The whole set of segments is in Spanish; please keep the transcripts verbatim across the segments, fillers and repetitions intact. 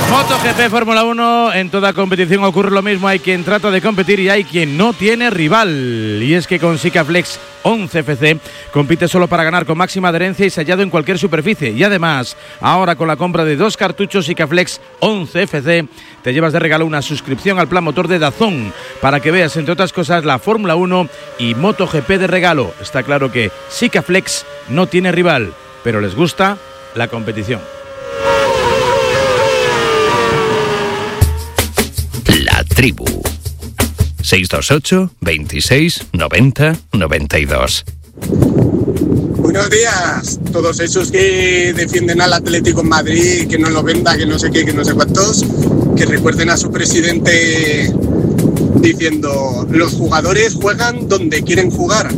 MotoGP Fórmula uno, en toda competición ocurre lo mismo, hay quien trata de competir y hay quien no tiene rival. Y es que con Sikaflex once F C compite solo para ganar con máxima adherencia y sellado en cualquier superficie. Y además, ahora con la compra de dos cartuchos Sikaflex once F C, te llevas de regalo una suscripción al plan motor de DAZN para que veas, entre otras cosas, la Fórmula uno y MotoGP de regalo. Está claro que Sikaflex no tiene rival, pero les gusta la competición. La Tribu. seis dos ocho, veintiséis, noventa, noventa y dos. Buenos días. Todos esos que defienden al Atlético en Madrid, que no lo venda, que no sé qué, que no sé cuántos, que recuerden a su presidente diciendo: los jugadores juegan donde quieren jugar.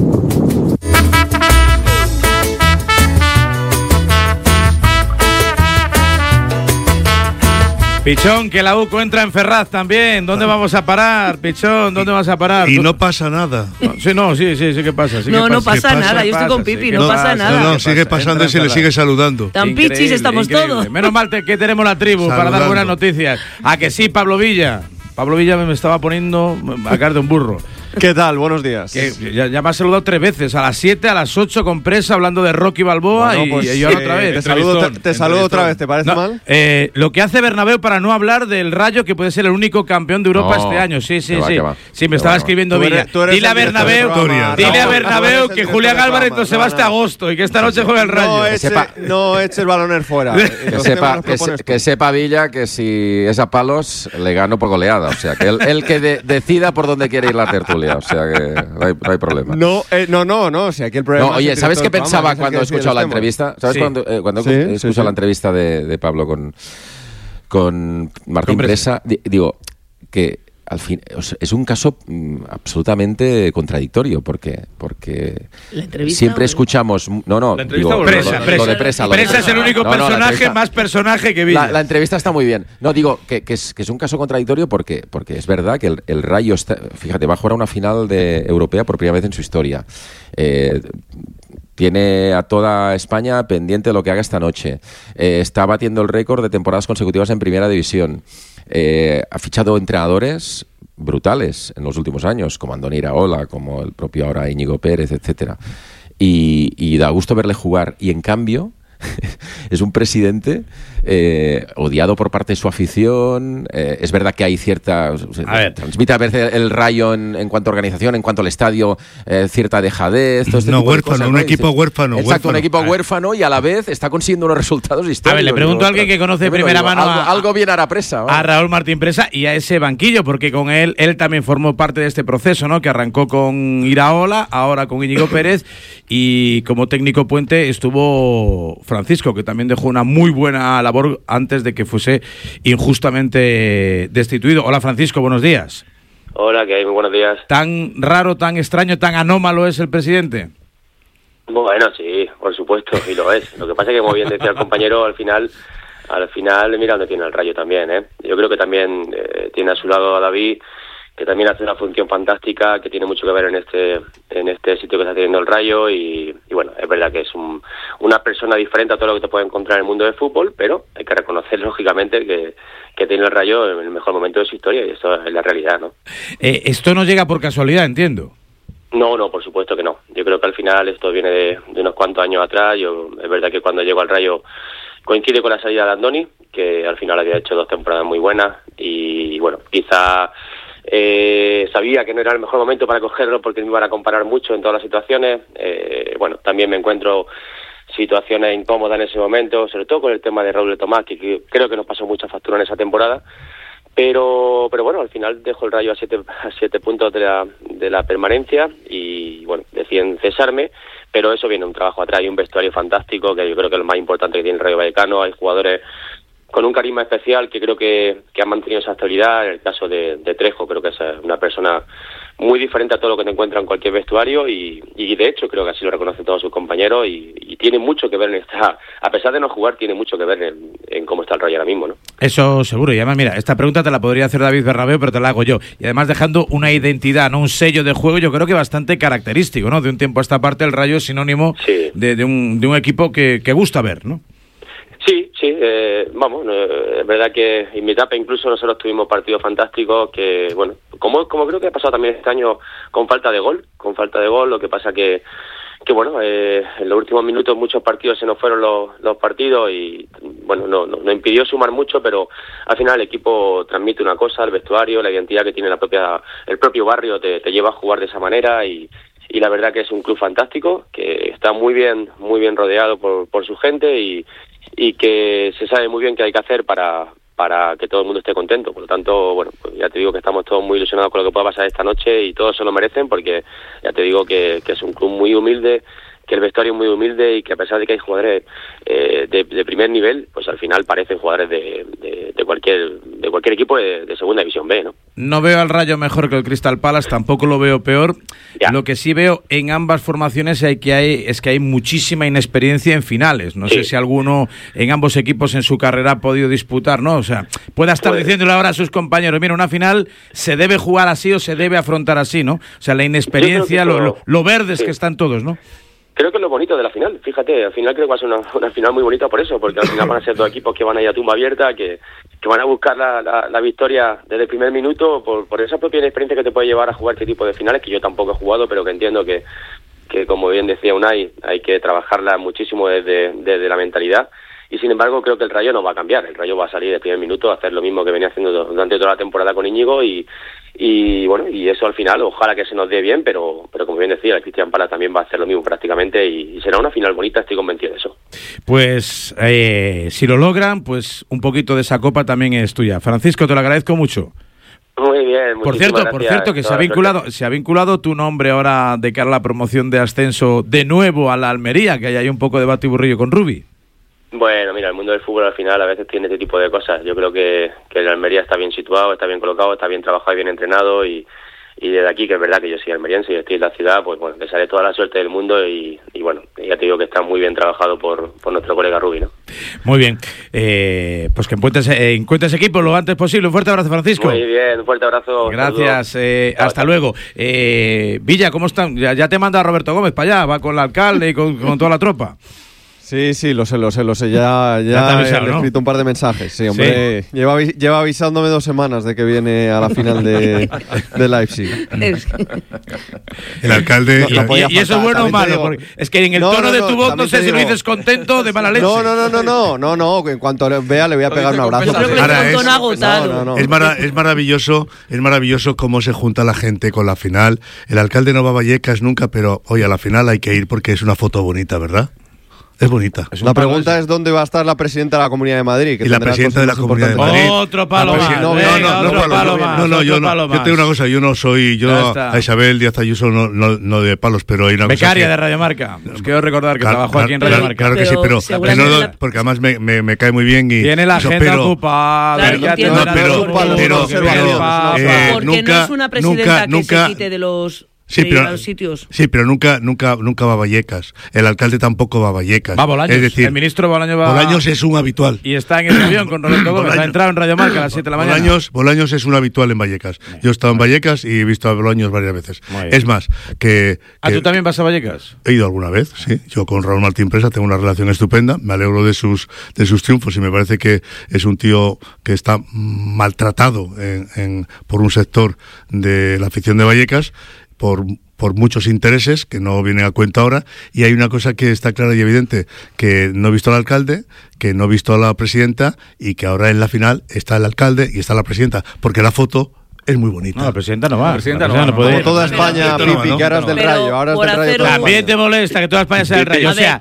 Pichón, que la U C O entra en Ferraz también. ¿Dónde vamos a parar, Pichón? ¿Dónde vas a parar? Y no pasa nada. No, sí, no, sí, sí, sí que pasa. Sí no, que no pasa, pasa nada. Yo estoy con Pipi, no, no pasa nada. No, no, sigue pasando y se le sigue saludando. Tan pichis estamos increíble. todos. Menos mal que tenemos la tribu Saludando. para dar buenas noticias. ¿A que sí, Pablo Villa? Pablo Villa me estaba poniendo a caer de un burro. ¿Qué tal? Buenos días. Que ya, ya me ha saludado tres veces, a las siete, a las ocho con Presa, hablando de Rocky Balboa. Bueno, y, pues, y ahora eh, otra vez. Te saludo, te, te saludo otra vez, ¿te parece No, mal? Eh, lo que hace Bernabéu para no hablar del Rayo, que puede ser el único campeón de Europa No, este año. Sí, sí, que va, sí. que va. Sí, me Que estaba va, escribiendo Tú eres- Villa. tú eres Dile a el director del Bernabéu, programa. dile a No, Bernabéu tú eres el que director Julián del Álvarez programa. no se va No, hasta no. agosto y que esta noche juega el Rayo. No Que eche, sepa- no eche el baloner fuera. Que Los sepa, temas los que, se- propones tú. que sepa Villa que si es a palos, le gano por goleada. O sea, que él, él que de- decida por dónde quiere ir la tertulia. O sea, que no hay, no hay problema. No, eh, no, no, no. O sea, aquí el problema. No, es oye, el ¿sabes qué director del pensaba programa, que cuando he es el que escuchado la decide los temas. entrevista? ¿Sabes Sí. cuando, eh, cuando Sí, he sí, escuchado sí. la entrevista de, de Pablo con, con Martín Con Presa. Presa? Di- Digo, que al fin o sea, es un caso mm, absolutamente contradictorio, porque porque ¿La entrevista siempre o- escuchamos. No, no, La entrevista digo, o lo- Presa, lo, lo Presa. de Presa. lo de Presa es el único No, no, la personaje, entrevista- más personaje que Villa. la, la entrevista está muy bien. No, digo que, que, es, que es un caso contradictorio porque, porque es verdad que el, el Rayo, está, fíjate, va a jugar una final de europea por primera vez en su historia. Eh, tiene a toda España pendiente de lo que haga esta noche. Eh, está batiendo el récord de temporadas consecutivas en Primera División. Eh, ha fichado entrenadores brutales en los últimos años, como Andoni Iraola, como el propio ahora Íñigo Pérez, etcétera. Y, y da gusto verle jugar. Y en cambio, es un presidente eh, odiado por parte de su afición. Eh, es verdad que hay cierta... A ver. Transmite a veces el Rayo en, en cuanto a organización, en cuanto al estadio, eh, cierta dejadez. Todo este No, tipo de huérfano, cosas, un ¿no? Y equipo dice- huérfano, Exacto, un huérfano. equipo A ver. huérfano y a la vez está consiguiendo unos resultados históricos. A ver, le pregunto Digo, a alguien que conoce de yo me lo primera digo, mano algo, a- algo bien hará Presa. vamos. a Raúl Martín Presa y a ese banquillo, porque con él él también formó parte de este proceso, ¿no? Que arrancó con Iraola, ahora con Íñigo Pérez, y como técnico puente estuvo Francisco, que también dejó una muy buena labor antes de que fuese injustamente destituido. Hola Francisco, buenos días. Hola, que hay muy buenos días. ¿Tan raro, tan extraño, tan anómalo es el presidente? Bueno, sí, por supuesto, y lo es. Lo que pasa es que, como bien decía el compañero, al final, al final mira dónde tiene el Rayo también, ¿eh? Yo creo que también eh, tiene a su lado a David, que también hace una función fantástica, que tiene mucho que ver en este en este sitio que está teniendo el Rayo, y, y bueno, es verdad que es un, una persona diferente a todo lo que te puede encontrar en el mundo del fútbol, pero hay que reconocer, lógicamente, que, que tiene el Rayo en el mejor momento de su historia, y eso es la realidad, ¿no? Eh, esto no llega por casualidad, entiendo. No, no, por supuesto que no. Yo creo que al final esto viene de, de unos cuantos años atrás. Yo es verdad que cuando llego al Rayo coincide con la salida de Andoni, que al final había hecho dos temporadas muy buenas, y bueno, quizá eh, sabía que no era el mejor momento para cogerlo porque me iban a comparar mucho en todas las situaciones. Eh, bueno, también me encuentro situaciones incómodas en ese momento, sobre todo con el tema de Raúl de Tomás, que, que creo que nos pasó mucha factura en esa temporada. Pero pero bueno, al final dejo el Rayo a siete, a siete puntos de la, de la permanencia y bueno, deciden cesarme, pero eso viene un trabajo atrás y un vestuario fantástico, que yo creo que es lo más importante que tiene el Rayo Vallecano. Hay jugadores con un carisma especial que creo que, que han mantenido esa estabilidad. En el caso de, de Trejo, creo que es una persona muy diferente a todo lo que te encuentras en cualquier vestuario, y, y de hecho creo que así lo reconocen todos sus compañeros, y, y tiene mucho que ver en esta, a pesar de no jugar, tiene mucho que ver en, en cómo está el Rayo ahora mismo, ¿no? Eso seguro, y además mira, esta pregunta te la podría hacer David Bernabéu, pero te la hago yo, y además dejando una identidad, no un sello de juego, yo creo que bastante característico, ¿no? De un tiempo a esta parte el Rayo es sinónimo Sí. de, de, un, de un equipo que, que gusta ver, ¿no? Sí, sí, eh, vamos, eh, es verdad que en mi etapa incluso nosotros tuvimos partidos fantásticos que, bueno, como, como creo que ha pasado también este año con falta de gol, con falta de gol, lo que pasa que, que bueno, eh, en los últimos minutos muchos partidos se nos fueron los, los partidos y, bueno, no, no, no impidió sumar mucho, pero al final el equipo transmite una cosa, el vestuario, la identidad que tiene la propia, el propio barrio te, te lleva a jugar de esa manera y y la verdad que es un club fantástico, que está muy bien, muy bien rodeado por, por su gente y y que se sabe muy bien qué hay que hacer para para que todo el mundo esté contento. Por lo tanto, bueno, pues ya te digo que estamos todos muy ilusionados con lo que pueda pasar esta noche y todos se lo merecen porque ya te digo que, que es un club muy humilde, que el vestuario es muy humilde y que a pesar de que hay jugadores eh, de, de primer nivel, pues al final parecen jugadores de, de, de cualquier de cualquier equipo de, de segunda división B, ¿no? No veo al Rayo mejor que el Crystal Palace, tampoco lo veo peor. Ya. Lo que sí veo en ambas formaciones hay que hay, es que hay muchísima inexperiencia en finales. No sí. sé si alguno en ambos equipos en su carrera ha podido disputar, ¿no? O sea, pueda estar pues, diciéndole ahora a sus compañeros, mira, una final se debe jugar así o se debe afrontar así, ¿no? O sea, la inexperiencia, lo, lo, lo verdes sí. que están todos, ¿no? Creo que es lo bonito de la final, fíjate, al final creo que va a ser una, una final muy bonita por eso, porque al final van a ser dos equipos que van a ir a tumba abierta, que, que van a buscar la, la, la victoria desde el primer minuto, por, por esa propia experiencia que te puede llevar a jugar este tipo de finales, que yo tampoco he jugado, pero que entiendo que, que como bien decía Unai, hay que trabajarla muchísimo desde, desde la mentalidad, y sin embargo creo que el Rayo no va a cambiar, el Rayo va a salir del primer minuto a hacer lo mismo que venía haciendo durante toda la temporada con Íñigo, y y bueno, y eso al final ojalá que se nos dé bien, pero pero como bien decía, el Crystal Palace también va a hacer lo mismo prácticamente y, y será una final bonita, estoy convencido de eso. Pues eh, si lo logran, pues un poquito de esa copa también es tuya. Francisco, te lo agradezco mucho. Muy bien, por cierto, gracias, por cierto que se ha vinculado suerte. se ha vinculado tu nombre ahora de cara a la promoción de ascenso de nuevo a la Almería, que hay ahí un poco de batiburrillo con Rubi. Bueno, mira, el mundo del fútbol al final a veces tiene este tipo de cosas. Yo creo que, que el Almería está bien situado, está bien colocado, está bien trabajado y bien entrenado y, y desde aquí, que es verdad que yo soy almeriense y estoy en la ciudad, pues bueno, desearé toda la suerte del mundo y, y bueno, ya te digo que está muy bien trabajado por, por nuestro colega Rubi, ¿no? Muy bien, eh, pues que encuentres, eh, encuentres equipo lo antes posible. Un fuerte abrazo, Francisco. Muy bien, un fuerte abrazo. Gracias, eh, hasta luego. Eh, Villa, ¿cómo están? Ya, ya te manda Roberto Gómez para allá, va con el alcalde y con, con toda la tropa. Sí, sí, lo sé, lo sé, lo sé. Ya, ya, ya te avisado, he ¿no? escrito un par de mensajes. Sí, hombre. ¿Sí? Lleva, lleva avisándome dos semanas de que viene a la final de, de Leipzig. El alcalde... No, no y, y eso es bueno o malo, digo, porque es que en el no, tono no, de tu no, voz no sé si digo, lo dices contento o de mala leche. No, no, no, no, no, no, no, en cuanto le vea le voy a pegar un abrazo. Yo creo que Ahora es, es, agotado. No, no, no. Es, mara, es maravilloso, es maravilloso cómo se junta la gente con la final. El alcalde no va a Vallecas nunca, pero oye, a la final hay que ir porque es una foto bonita, ¿verdad? Es bonita. Es la pregunta es dónde va a estar la presidenta de la Comunidad de Madrid. Que y la presidenta de la Comunidad de Madrid. Otro palo más. No, no, no, no, otro palo más. No, no, yo no. Yo tengo una cosa, yo no soy, yo a Isabel Díaz Ayuso no, no, no de palos, pero hay una cosa. Becaria de Radio Marca. Os quiero recordar que claro, trabajó aquí en Radio Marca. Claro que sí, pero no, porque además me, me, me cae muy bien y. Tiene la agenda pero, ocupada. Claro, ya tiene no, pero, pero, pero eh, porque nunca, no es una presidenta nunca, que nunca, se quite de los. Sí, de pero, los sitios. sí, pero nunca, nunca, nunca va a Vallecas. El alcalde tampoco va a Vallecas. Va a Bolaños. Es decir, el ministro Bolaños va. Bolaños es un habitual. Y está en el avión con Roberto Gómez. Ha entrado en Radio Marca a las siete de la mañana. Bolaños, Bolaños es un habitual en Vallecas. Bien. Yo he estado en Vallecas y he visto a Bolaños varias veces. Es más, que, que. ¿Ah, tú también vas a Vallecas? He ido alguna vez, sí. Yo con Raúl Martín Presa tengo una relación estupenda. Me alegro de sus, de sus triunfos y me parece que es un tío que está maltratado en, en, por un sector de la afición de Vallecas. Por por muchos intereses que no vienen a cuenta ahora, y hay una cosa que está clara y evidente, que no he visto al alcalde, que no he visto a la presidenta, y que ahora en la final está el alcalde y está la presidenta, porque la foto es muy bonita. No, la presidenta no va. La presidenta, la presidenta no, no, no puede. Como toda España, pero, Pipi, que ahora es del pero Rayo, ahora es del Rayo. También te molesta que toda España sea del Rayo. O sea,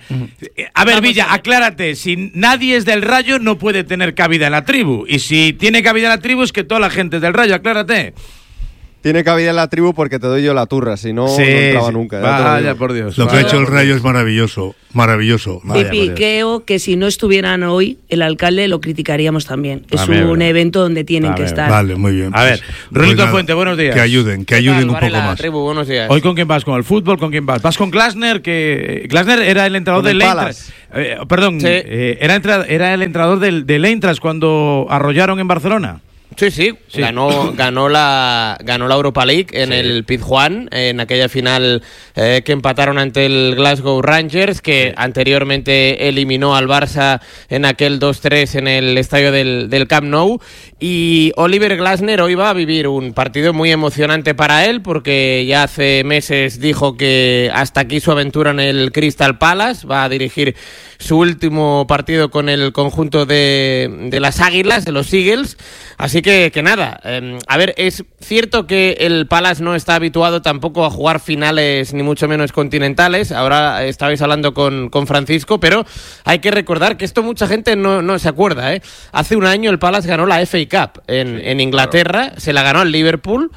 a ver, Villa, aclárate, si nadie es del Rayo no puede tener cabida en la tribu, y si tiene cabida en la tribu es que toda la gente es del Rayo, aclárate. Tiene cabida en la tribu porque te doy yo la turra, si no, sí, no entraba sí. nunca. Vaya, por Dios. Lo que ha hecho el Rayo es maravilloso, maravilloso. Pipi, creo que si no estuvieran hoy, el alcalde lo criticaríamos también. Es Vale, un vale. evento donde tienen Vale, que estar. Vale, muy bien. A ver, pues, Rolito pues Fuente, buenos días. Que ayuden, que ayuden un poco más. Tribu, buenos días. Hoy, ¿con quién vas? ¿Con el fútbol? ¿Con quién vas? ¿Vas con Glasner? Que Glasner era el entrenador del Eintracht. Eh, perdón, sí. eh, era, entra, era el entrenador del, del Eintracht cuando arrollaron en Barcelona. Sí, sí, sí. Ganó, ganó, la, ganó la Europa League en sí. el Pizjuán, en aquella final eh, que empataron ante el Glasgow Rangers, que sí. anteriormente eliminó al Barça en aquel dos tres en el estadio del, del Camp Nou. Y Oliver Glasner hoy va a vivir un partido muy emocionante para él, porque ya hace meses dijo que hasta aquí su aventura en el Crystal Palace. Va a dirigir su último partido con el conjunto de, de las Águilas, de los Eagles. Así que, que nada, eh, a ver, es cierto que el Palace no está habituado tampoco a jugar finales, ni mucho menos continentales. Ahora estabais hablando con, con Francisco, pero hay que recordar que esto mucha gente no, no se acuerda, ¿eh? Hace un año el Palace ganó la F A Cup en, sí, en Inglaterra, claro. Se la ganó al Liverpool.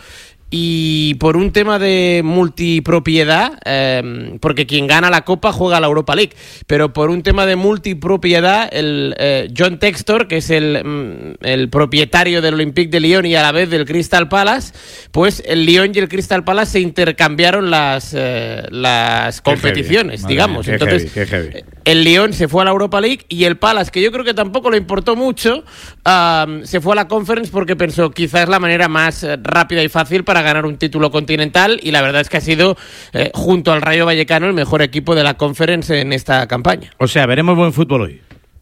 Y por un tema de multipropiedad, eh, porque quien gana la Copa juega la Europa League, pero por un tema de multipropiedad, el eh, John Textor, que es el, el propietario del Olympique de Lyon y a la vez del Crystal Palace, pues el Lyon y el Crystal Palace se intercambiaron las, eh, las competiciones, heavy, digamos. Mía, Entonces, heavy, heavy. el Lyon se fue a la Europa League y el Palace, que yo creo que tampoco le importó mucho, um, se fue a la Conference porque pensó quizás es la manera más rápida y fácil para ganar un título continental, y la verdad es que ha sido, eh, junto al Rayo Vallecano, el mejor equipo de la Conference en esta campaña. O sea, veremos buen fútbol hoy.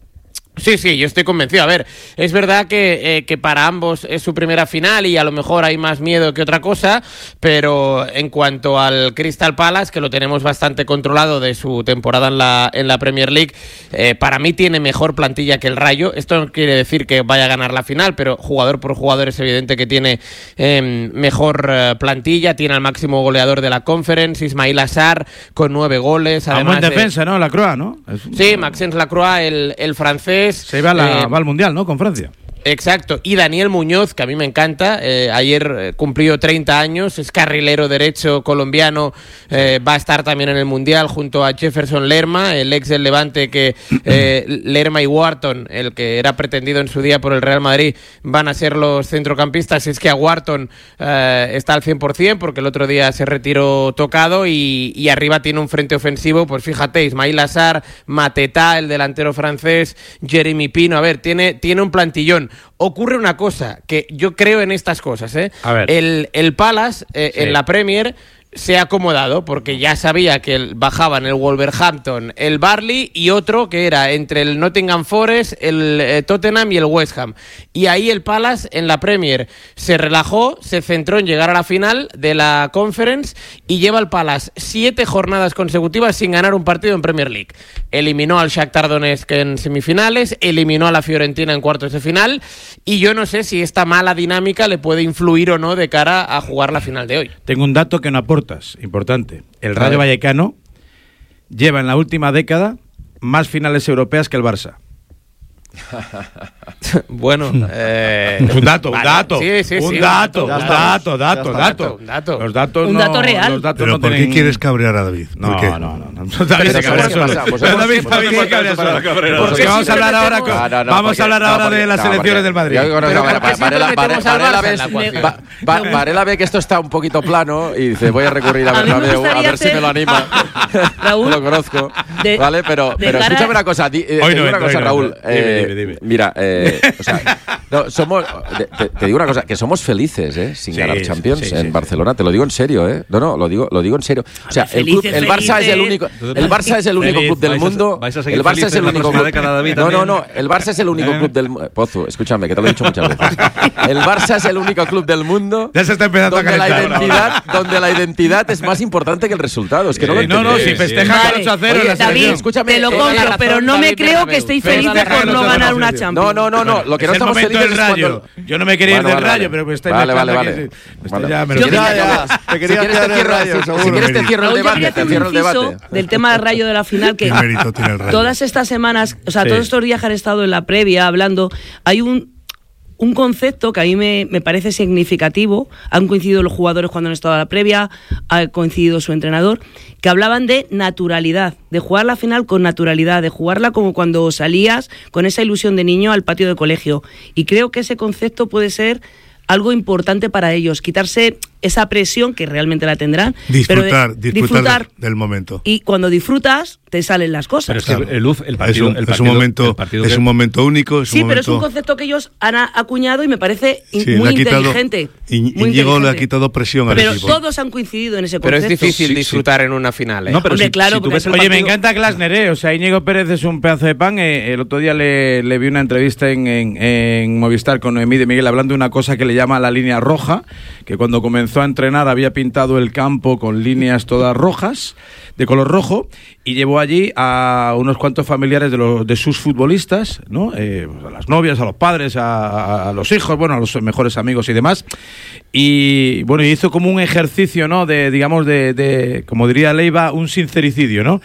Sí, sí, yo estoy convencido. A ver, es verdad que, eh, que para ambos es su primera final y a lo mejor hay más miedo que otra cosa, pero en cuanto al Crystal Palace, que lo tenemos bastante controlado de su temporada en la, en la Premier League, eh, para mí tiene mejor plantilla que el Rayo. Esto no quiere decir que vaya a ganar la final, pero jugador por jugador es evidente que tiene eh, mejor eh, plantilla, tiene al máximo goleador de la Conference, Ismail Assar, con nueve goles. Además, en defensa, de... ¿no? Lacroix, ¿no? Es... Sí, Maxence Lacroix, el, el francés. Se va, la, eh, va al Mundial, ¿no? Con Francia. Exacto, y Daniel Muñoz, que a mí me encanta, eh, ayer eh, cumplió treinta años, es carrilero derecho colombiano, eh, va a estar también en el Mundial junto a Jefferson Lerma, el ex del Levante, que eh, Lerma y Wharton, el que era pretendido en su día por el Real Madrid, van a ser los centrocampistas. Es que a Wharton eh, está al cien por ciento porque el otro día se retiró tocado, y, y arriba tiene un frente ofensivo, pues fíjate, Ismail Assar, Mateta, el delantero francés, Jeremy Pino, a ver, tiene, tiene un plantillón. Ocurre una cosa, que yo creo en estas cosas, ¿eh? A ver. El, el Palace, eh, sí. en la Premier, se ha acomodado porque ya sabía que el, bajaban el Wolverhampton, el Burnley y otro que era entre el Nottingham Forest, el eh, Tottenham y el West Ham. Y ahí el Palace en la Premier se relajó, se centró en llegar a la final de la Conference y lleva el Palace siete jornadas consecutivas sin ganar un partido en Premier League. Eliminó al Shakhtar Donetsk en semifinales, eliminó a la Fiorentina en cuartos de final, y yo no sé si esta mala dinámica le puede influir o no de cara a jugar la final de hoy. Tengo un dato que no aporta. Importante. El Rayo Vallecano lleva en la última década más finales europeas que el Barça. Bueno, eh... un dato, vale. un dato, sí, sí, un sí, dato, un dato, dato, dato, dato, un dato. Los datos un no, dato real. Los datos Pero no ¿por tienen... qué quieres cabrear a David? ¿Por no, qué? no, no, no, no. David se cabrea solo. David se cabrea solo. Porque vamos a hablar ahora con, no, no, no, vamos a hablar ahora no, de las no, elecciones del Madrid. Varela ve que esto está un poquito plano y dice, voy a recurrir a Bernabéu a ver si me lo anima. Raúl, lo conozco, ¿vale? Pero escúchame una cosa, una cosa, Raúl. Mira, o sea, no, somos, te, te digo una cosa, que somos felices, ¿eh? Sin sí, ganar Champions sí, sí, en sí, Barcelona, te lo digo en serio, ¿eh? No, no, lo digo, lo digo en serio. O sea, el, club, el Barça es el único, el Barça es el único club del mundo. El Barça es el único club. No, no, no, el Barça es el único club del mundo. Pozo, escúchame, que te lo he dicho muchas veces. El Barça es el único club del mundo. Ya se está empezando donde a la identidad, donde la identidad es más importante que el resultado. Es que no lo entiendo. No, no, si festeja con ocho a cero en la selección. Escúchame, te lo compro, pero no me creo que estéis felices por no ganar una Champions. No, no, no, no. Lo que no estamos felices es cuando... Yo no me quería ir del Rayo, pero me estáis Vale, vale, vale. Si quieres te cierro el debate, te cierro el debate. Del tema del Rayo de la final, que todas estas semanas, o sea, todos estos días que han estado en la previa hablando, hay un Un concepto que a mí me, me parece significativo. Han coincidido los jugadores cuando han estado a la previa, ha coincidido su entrenador, que hablaban de naturalidad, de jugar la final con naturalidad, de jugarla como cuando salías con esa ilusión de niño al patio de colegio. Y creo que ese concepto puede ser algo importante para ellos, quitarse esa presión, que realmente la tendrán. Disfrutar, pero de, disfrutar, disfrutar del momento. Y cuando disfrutas, te salen las cosas. Pero es que claro. el, Luz, el partido, es un, el partido, partido, es un momento, el partido es que... un momento único. Es sí, un pero momento... es un concepto que ellos han acuñado y me parece sí, muy quitado, inteligente. Y, muy y Íñigo inteligente. le ha quitado presión al pero equipo. Pero todos han coincidido en ese pero concepto. Pero es difícil sí, disfrutar sí. en una final, ¿eh? No, pero Hombre, si, claro, si tú ves el Oye, partido... me encanta Glasner, ¿eh? O sea, Íñigo Pérez es un pedazo de pan. Eh, el otro día le, le vi una entrevista en, en, en Movistar con Noemí de Miguel hablando de una cosa que le llama la línea roja, que cuando comenzó a entrenar había pintado el campo con líneas todas rojas, de color rojo, y llevó allí a unos cuantos familiares de, los, de sus futbolistas, ¿no? Eh, a las novias, a los padres, a, a los hijos, bueno, a los mejores amigos y demás. Y bueno, hizo como un ejercicio, ¿no? De, digamos, de, de como diría Leiva, un sincericidio, ¿no?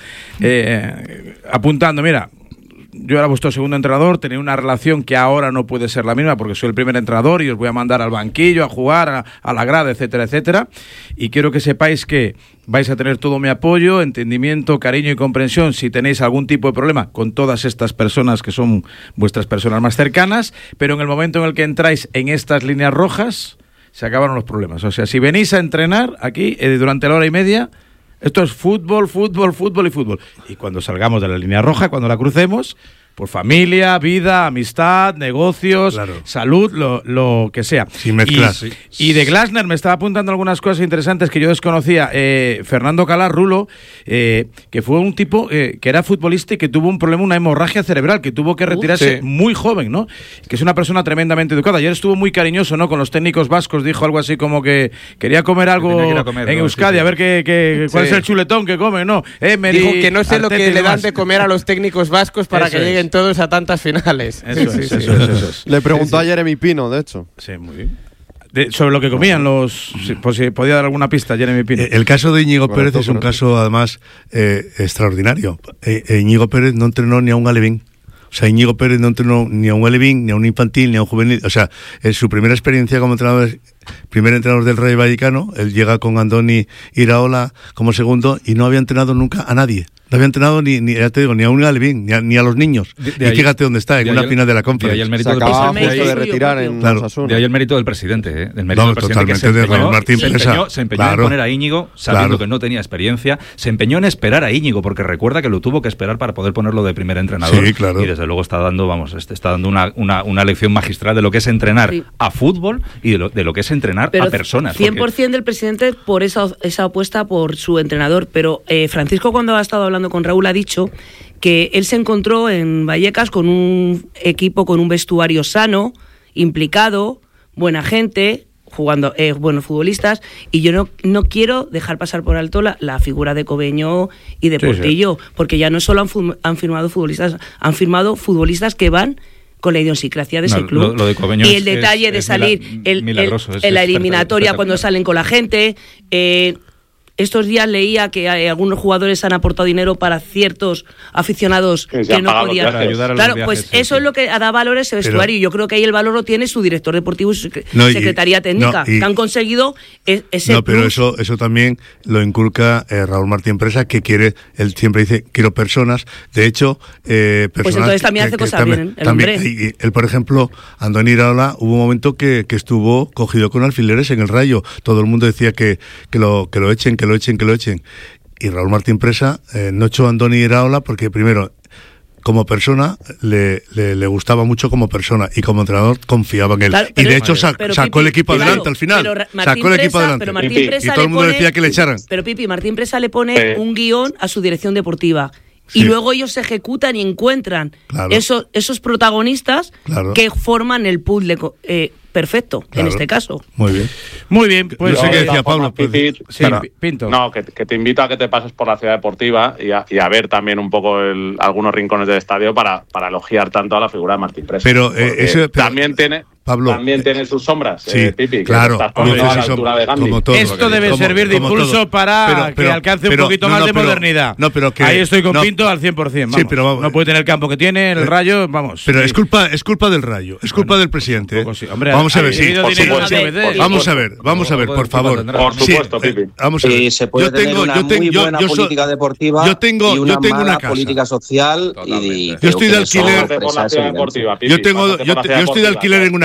Eh, apuntando, mira, yo era vuestro segundo entrenador, tenía una relación que ahora no puede ser la misma porque soy el primer entrenador y os voy a mandar al banquillo, a jugar, a, a la grada, etcétera, etcétera. Y quiero que sepáis que vais a tener todo mi apoyo, entendimiento, cariño y comprensión si tenéis algún tipo de problema con todas estas personas que son vuestras personas más cercanas, pero en el momento en el que entráis en estas líneas rojas, se acabaron los problemas. O sea, si venís a entrenar aquí eh, durante la hora y media... Esto es fútbol, fútbol, fútbol y fútbol. Y cuando salgamos de la línea roja, cuando la crucemos, por familia, vida, amistad, negocios, claro. salud, lo, lo que sea. Sin mezclar. Y, y de Glasner me estaba apuntando algunas cosas interesantes que yo desconocía. Eh, Fernando Calá Rulo, eh, que fue un tipo eh, que era futbolista y que tuvo un problema, una hemorragia cerebral, que tuvo que retirarse uh, sí. muy joven, ¿no? Que es una persona tremendamente educada. Ayer estuvo muy cariñoso, ¿no? Con los técnicos vascos, dijo algo así como que quería comer algo que comer, en ¿no? Euskadi, sí, sí. a ver qué, qué, cuál sí. es el chuletón que come, ¿no? Eh, dijo que no sé lo que le dan de comer a los técnicos vascos para eso que es. lleguen todos a tantas finales. Eso, sí, es, sí, eso, sí. es, eso es. Le preguntó sí, sí. a Jeremy Pino, de hecho. Sí, muy bien. De, sobre lo que comían los... Si, pues si podía dar alguna pista, Jeremy Pino. El caso de Íñigo bueno, Pérez es un caso, además, eh, extraordinario. Eh, Íñigo Pérez no entrenó ni a un alevín. O sea, Íñigo Pérez no entrenó ni a un alevín, ni a un infantil, ni a un juvenil. O sea, en su primera experiencia como entrenador, primer entrenador del Rayo Vallecano, él llega con Andoni Iraola como segundo y no había entrenado nunca a nadie. No había entrenado ni, ni ya te digo, ni a un alevín, ni a, ni a los niños. De, de y ahí, fíjate dónde está, en una el, final de la Conference. De ahí el mérito se del acababa presidente. justo de retirar en claro. Osasuna. De ahí el mérito del presidente, ¿eh? Del mérito no, del presidente totalmente que se empeñó, de Martín se empeñó, se empeñó claro. en poner a Íñigo sabiendo claro. que no tenía experiencia. Se empeñó en esperar a Íñigo porque recuerda que lo tuvo que esperar para poder ponerlo de primer entrenador. Sí, claro. Y desde luego está dando, vamos, está dando una, una, una lección magistral de lo que es entrenar sí. a fútbol y de lo, de lo que es entrenar pero a personas. cien por ciento porque... del presidente por esa, esa apuesta por su entrenador. Pero eh, Francisco, cuando ha estado hablando con Raúl, ha dicho que él se encontró en Vallecas con un equipo con un vestuario sano, implicado, buena gente, jugando eh, buenos futbolistas, y yo no, no quiero dejar pasar por alto la, la figura de Cobeño y de sí, Portillo, sí. porque ya no solo han, han firmado futbolistas, han firmado futbolistas que van con la idiosincrasia de ese no, club. Lo, lo de Cobeño y el es, detalle es, de es salir mila, el, milagroso, el, es, en la es eliminatoria cuando salen con la gente. Eh, Estos días leía que hay algunos jugadores han aportado dinero para ciertos aficionados que, que no podían. Ayudar a claro, viajes, pues sí, eso sí. es lo que da valor ese vestuario. Y yo creo que ahí el valor lo tiene su director deportivo y su no, secretaría y, técnica, no, y, que han conseguido ese. No, pero plus. eso eso también lo inculca eh, Raúl Martín Presa, que quiere, él siempre dice, quiero personas. De hecho, eh, personas. Pues entonces también que, hace que, cosas que bien, también, el también, hombre. Y, y él, por ejemplo, Andoni Iraola, hubo un momento que, que estuvo cogido con alfileres en el Rayo. Todo el mundo decía que, que, lo, que lo echen, que lo echen, que lo echen. Y Raúl Martín Presa eh, no echó a Andoni Iraola porque, primero, como persona, le, le, le gustaba mucho como persona, y como entrenador confiaba en él. Claro, pero, y de hecho sa pero, sacó Pipi, el equipo claro, adelante al final. Sacó el Presa, equipo adelante. Pero Martín Presa y todo el mundo pone, decía que le echaran. Pero Pipi, Martín Presa le pone eh. un guión a su dirección deportiva. Sí. Y luego ellos se ejecutan y encuentran claro. esos, esos protagonistas claro. que forman el puzzle eh, perfecto, claro. en este caso. Muy bien. Muy bien. Pues no sé qué decía Pablo. Pues, Pipi, sí, pero, Pinto. No, que, que te invito a que te pases por la ciudad deportiva y a, y a ver también un poco el, algunos rincones del estadio para, para elogiar tanto a la figura de Martín Presa. Pero, eh, eso, pero también tiene... Pablo, también tiene sus sombras, sí, eh, Pipi, claro, que estás poniendo a la altura de Gandhi. Como todo, esto debe como, servir de impulso todo. para pero, pero, que alcance pero, un poquito no, más no, de pero, modernidad. No, pero que, ahí estoy con no, Pinto al cien por ciento. Sí, pero vamos, no puede tener el campo que tiene, el pero, Rayo, vamos. Pero sí. es culpa es culpa del Rayo, es culpa bueno, del presidente. Sí. Hombre, vamos a ver, sí. Por supuesto, vamos a ver, vamos a ver, por favor. Por supuesto, sí, Pipi. Eh, vamos a ver. Y se puede yo tengo, tener una yo tengo, muy yo, buena yo política so, deportiva yo tengo, y una yo tengo mala una casa. política social. Y, y yo estoy de alquiler. Por la ciudad deportiva, Pipi, yo tengo, yo, yo estoy de alquiler en una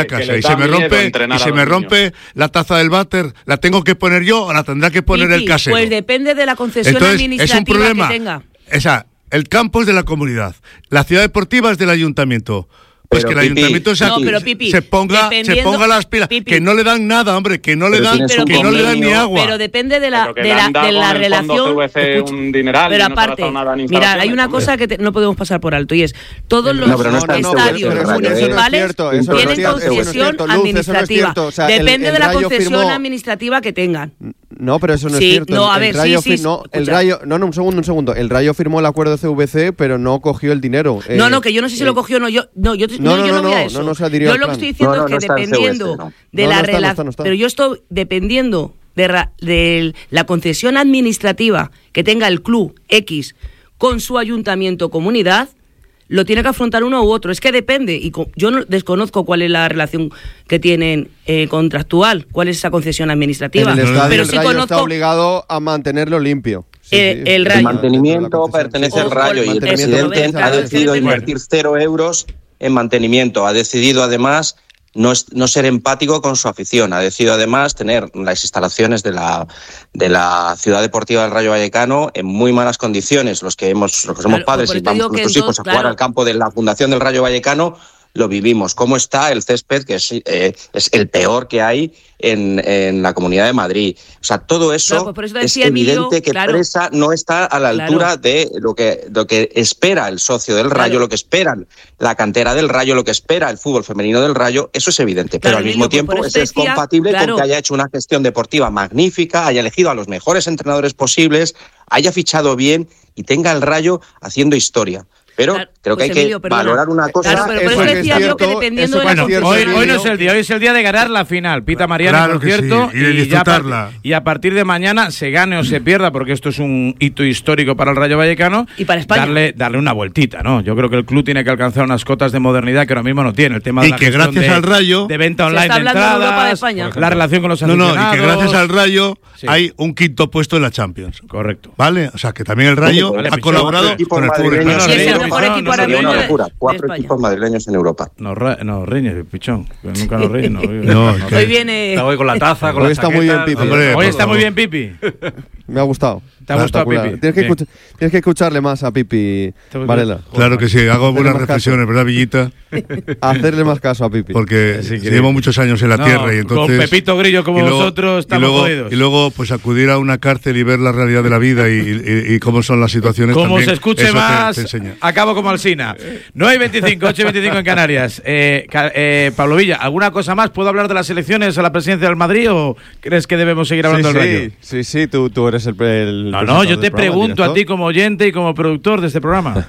a casa y se me rompe y se me rompe la taza del váter, ¿la tengo que poner yo o la tendrá que poner Pipi, el casero? Pues depende de la concesión Entonces, administrativa es un problema. que tenga. Esa, el campo es de la comunidad, la ciudad deportiva es del ayuntamiento. Pues pero, que el Pipi, ayuntamiento se, no, pero, Pipi, se ponga se ponga las pilas, Pipi, que no le dan nada, hombre, que no le dan, pero, que Pipi, no le dan ni agua. Pero depende de la pero de la, de la relación. Escucha, un dineral pero y no aparte, nada mira, hay una cosa que te, no podemos pasar por alto y es todos los no, no estadios municipales tienen concesión administrativa. Depende de la concesión administrativa que tengan. No, pero eso no sí, es cierto. No, a el, ver, el Rayo sí, sí, no, el Rayo, no, no, un segundo, un segundo. El Rayo firmó el acuerdo de C V C, pero no cogió el dinero. No, eh, no, que yo no sé si eh, lo cogió o no. Yo no, yo, no, no, no, yo no, no voy a no, eso. No, no se adhirió yo lo que estoy diciendo no, no, es que no dependiendo C V C, no. de no, la no está, relación, no está, no está. pero yo estoy dependiendo de, ra, de la concesión administrativa que tenga el club X con su ayuntamiento o comunidad. Lo tiene que afrontar uno u otro. Es que depende. Y co- yo no, desconozco cuál es la relación que tienen eh, contractual, cuál es esa concesión administrativa. En el estadio pero el sí Rayo conozco está obligado a mantenerlo limpio. Sí, eh, sí, el sí, Rayo. El mantenimiento pertenece al Rayo y el presidente ha decidido invertir cero euros en mantenimiento. Ha decidido además no, es, no ser empático con su afición. Ha decidido además tener las instalaciones de la, de la ciudad deportiva del Rayo Vallecano en muy malas condiciones. Los que hemos, los que somos Claro, padres por y eso vamos digo con que nuestros entonces, hijos a jugar claro. al campo de la Fundación del Rayo Vallecano, lo vivimos. ¿Cómo está el césped, que es, eh, es el peor que hay en, en la Comunidad de Madrid? O sea, todo eso Claro, pues por eso es decía evidente Emilio, que claro. Presa no está a la altura Claro. de lo que, lo que espera el socio del Rayo, Claro. lo que esperan la cantera del Rayo, lo que espera el fútbol femenino del Rayo. Eso es evidente. Claro, pero al Emilio, mismo pues tiempo por eso es decía, compatible claro. con que haya hecho una gestión deportiva magnífica, haya elegido a los mejores entrenadores posibles, haya fichado bien y tenga el Rayo haciendo historia. Pero Claro, creo pues que hay Emilio, que perdona. valorar una cosa. Claro, pero por Eso eso es decía yo que cierto, dependiendo eso de la es Bueno, cierto, hoy, Emilio. hoy no es el día, hoy es el día de ganar la final. Pita Mariano, Claro por que cierto, sí, y de ya a par- disfrutarla. y a partir de mañana, se gane o se pierda, porque esto es un hito histórico para el Rayo Vallecano, Y para España. darle, darle una vueltita, ¿no? Yo creo que el club tiene que alcanzar unas cotas de modernidad que ahora mismo no tiene. El tema de Y la que gestión gracias de, al Rayo- de venta Se online está de hablando de entradas, Europa de España. la relación con los No, aficionados. no, y que gracias al Rayo Sí. hay un quinto puesto en la Champions. Correcto. ¿Vale? O sea, que también el Rayo Vale, ha Pichón, colaborado equipos con el fútbol madrileños. español. Y es el No, mejor no, equipo no, ahora no, Sería mismo una de, locura. de Cuatro España. equipos madrileños en Europa. No, ra- no riñes, pichón. que Nunca nos riñes. No, No, no, que- Hoy viene. Está hoy con la taza, con Hoy la está muy bien, chaqueta. Pipi. Hombre, Hoy por está muy favor. bien, Pipi. Me ha gustado. ¿Te ha gustado, Espectacular. Pipi? Tienes que, Bien. escuch- tienes que escucharle más a Pipi, Te voy- Varela. Claro que sí, hago buenas más caso. reflexiones, ¿verdad, Villita? Hacerle más caso a Pipi. Porque Sí, que- llevo muchos años en la No, tierra y con entonces... Pepito Grillo como y luego- vosotros estamos y luego, jodidos. Y luego, pues acudir a una cárcel y ver la realidad de la vida y, y- y cómo son las situaciones Como también, se escuche eso te- más, te enseña. acabo como Alsina. nueve y veinticinco, ocho y veinticinco en Canarias. Eh, Ca- eh, Pablo Villa, ¿alguna cosa más? ¿Puedo hablar de las elecciones a la presidencia del Madrid o crees que debemos seguir hablando sí, del sí, Rayo? sí, sí, tú, tú eres el, el No, no, presentador yo te del programa, pregunto a director. ti como oyente y como productor de este programa.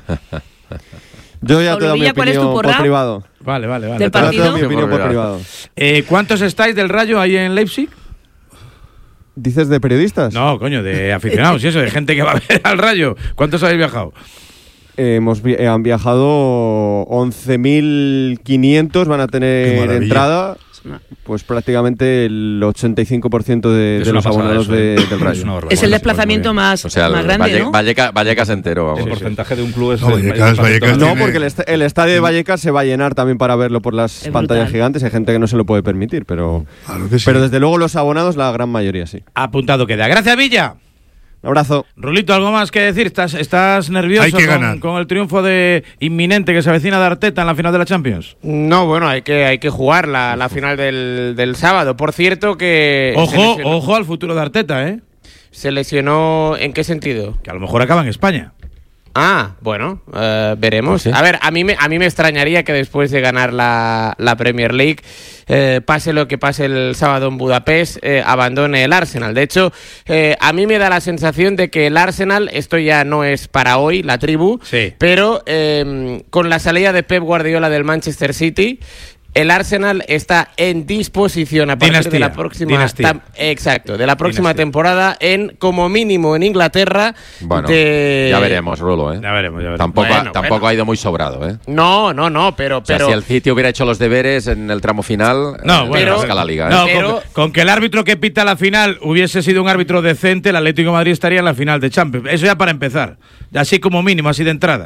Yo ya Pablo te doy mi Villa, ¿cuál es tu opinión por porra? privado. Vale, vale, vale. Del Ya te partido. doy mi opinión por privado. Eh, ¿Cuántos estáis del Rayo ahí en Leipzig? ¿Dices de periodistas? No, coño, de aficionados y eso, de gente que va a ver al Rayo. ¿Cuántos habéis viajado? Eh, hemos vi- eh, han viajado once mil quinientos, van a Qué tener maravilla. entrada. Pues prácticamente el ochenta y cinco por ciento de, Es de una los pasada abonados eso, ¿eh? de- del Es Rayo. una barbaridad. Es el Bueno, desplazamiento muy bien. más, O sea, más el grande, Valle- ¿no? Valleca- Vallecas entero, vamos. El porcentaje de un club es... No, el Vallecas, mayor Vallecas porcentaje. No, tiene- porque el, est- el estadio de Vallecas se va a llenar también para verlo por las Es pantallas brutal. gigantes. Hay gente que no se lo puede permitir, pero, Claro que sí. pero desde luego los abonados, la gran mayoría sí. Apuntado queda. Gracias, Villa. Un abrazo. Rulito, ¿algo más que decir? ¿Estás, estás nervioso Hay que con, ganar. con el triunfo de inminente que se avecina de Arteta en la final de la Champions? No, bueno, hay que, hay que jugar la, la final del, del sábado. Por cierto que... se Ojo, lesionó- ojo al futuro de Arteta, ¿eh? ¿Se lesionó en qué sentido? Que a lo mejor acaba en España. Ah, bueno, eh, veremos. ¿Sí? A ver, a mí, me, a mí me extrañaría que después de ganar la, la Premier League, eh, pase lo que pase el sábado en Budapest, eh, abandone el Arsenal. De hecho, eh, a mí me da la sensación de que el Arsenal, esto ya no es para hoy, la tribu, Sí. pero eh, con la salida de Pep Guardiola del Manchester City, el Arsenal está en disposición a partir Dinastía, de la próxima dinastía. tam- exacto, de la próxima Dinastía. temporada en como mínimo en Inglaterra. Bueno, de- ya veremos, Rulo, ¿eh? Ya veremos, ya veremos. Tampoco, Bueno, ha, tampoco bueno. ha ido muy sobrado, ¿eh? No, no, no, pero O sea, pero si el City hubiera hecho los deberes en el tramo final, No, eh, bueno, rasca la liga, ¿eh? No, Pero- con, con que el árbitro que pita la final hubiese sido un árbitro decente, el Atlético de Madrid estaría en la final de Champions. Eso ya para empezar. Así como mínimo, así de entrada.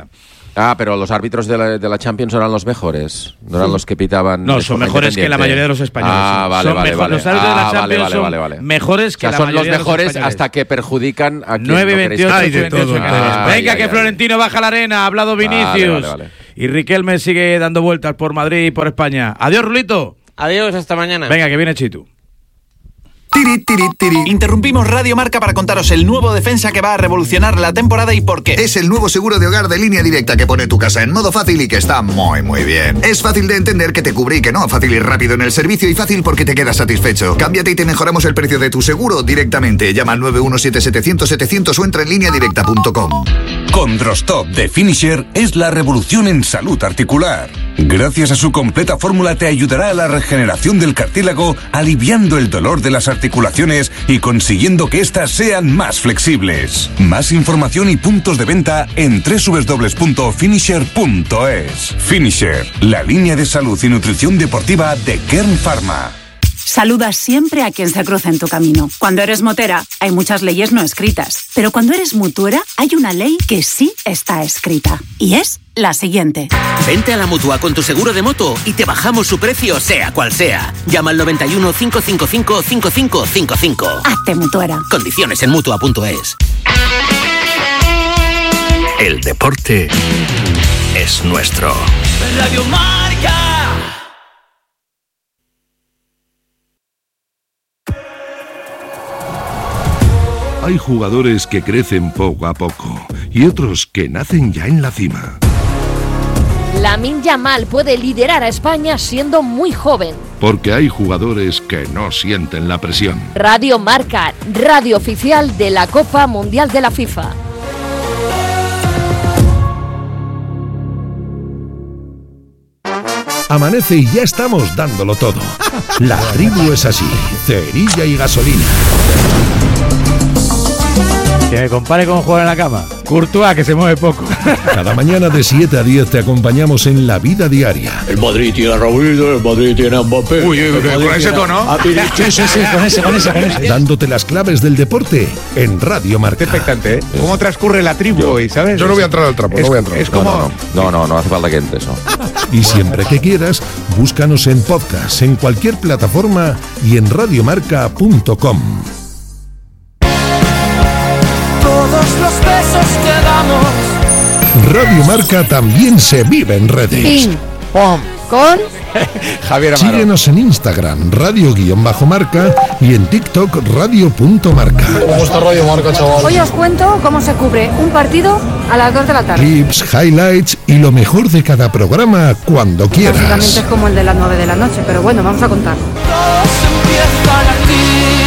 Ah, pero los árbitros de la, de la Champions eran los mejores, no eran los que pitaban. No, son mejores que la mayoría de los españoles. Ah, vale, son vale, mejor, vale. Los árbitros ah, de la Champions vale, vale, vale. son mejores que o sea, la son mayoría los mejores de los hasta que perjudican a quien nueve veintiocho, Hay de todo. Ah, Venga, que Florentino baja a la arena, ha hablado Vinicius. Vale, vale, vale. Y Riquelme sigue dando vueltas por Madrid y por España. Adiós, Rulito. Adiós, hasta mañana. Venga, que viene Chitu. Tiri, tiri, tiri. Interrumpimos Radio Marca para contaros el nuevo defensa que va a revolucionar la temporada y por qué. Es el nuevo seguro de hogar de Línea Directa que pone tu casa en modo fácil y que está muy, muy bien. Es fácil de entender que te cubre y que no. Fácil y rápido en el servicio y fácil porque te quedas satisfecho. Cámbiate y te mejoramos el precio de tu seguro directamente. Llama al nueve uno siete setecientos setecientos o entra en línea directa punto com. Condrostop de Finisher es la revolución en salud articular. Gracias a su completa fórmula te ayudará a la regeneración del cartílago, aliviando el dolor de las articulaciones y consiguiendo que éstas sean más flexibles. Más información y puntos de venta en doble u doble u doble u punto finisher punto es. Finisher, la línea de salud y nutrición deportiva de Kern Pharma. Saludas siempre a quien se cruza en tu camino. Cuando eres motera, hay muchas leyes no escritas. Pero cuando eres mutuera, hay una ley que sí está escrita. Y es la siguiente. Vente a la Mutua con tu seguro de moto y te bajamos su precio sea cual sea. Llama al noventa y uno, cinco cinco cinco, cinco cinco cinco cinco. Hazte mutuera. Condiciones en mutua punto es. El deporte es nuestro. Radio Marca. Hay jugadores que crecen poco a poco y otros que nacen ya en la cima. Lamine Yamal puede liderar a España siendo muy joven. Porque hay jugadores que no sienten la presión. Radio Marca, radio oficial de la Copa Mundial de la FIFA. Amanece y ya estamos dándolo todo. La tribu es así, cerilla y gasolina. Que me compare con jugar en la cama. Courtois, que se mueve poco. Cada mañana de siete a diez te acompañamos en la vida diaria. El Madrid tiene a Raúl, el Madrid tiene a Mbappé. Uy, uy, uy, con ese tono. A sí, sí, sí, con ese, con ese, con ese. Dándote las claves del deporte en Radio Marca. Expectante, ¿eh? ¿Cómo transcurre la tribu hoy, sabes? Yo no voy a entrar al trapo, es, no voy a entrar. Es como... No, no, no, no, no hace falta que entre eso. Y siempre que quieras, búscanos en podcast, en cualquier plataforma y en radiomarca punto com. Todos los besos que damos. Radio Marca también se vive en redes. Ping, pom, con Javier Amaro. Síguenos en Instagram, radio-marca y en TikTok, radio.marca. ¿Cómo está Radio Marca, chaval? Hoy os cuento cómo se cubre un partido a las dos de la tarde. Clips, highlights y lo mejor de cada programa cuando quieras. Básicamente es como el de las nueve de la noche, pero bueno, vamos a contar. Todos empiezan aquí.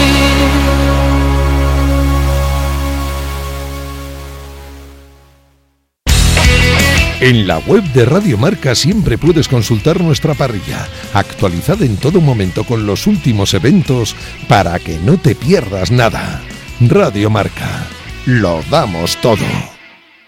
En la web de Radio Marca siempre puedes consultar nuestra parrilla, actualizada en todo momento con los últimos eventos para que no te pierdas nada. Radio Marca, lo damos todo.